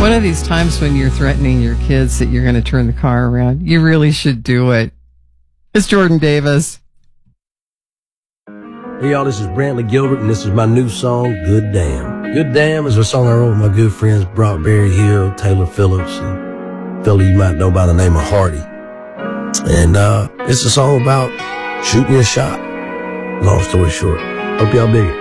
One of these times when you're threatening your kids that you're going to turn the car around, you really should do it. It's Jordan Davis. Hey y'all, this is Brantley Gilbert and this is my new song, Good Damn. Good Damn is a song I wrote with my good friends Brock Berry Hill, Taylor Phillips, and a fella you might know by the name of Hardy. And it's a song about shooting your shot. Long story short. Hope y'all dig it.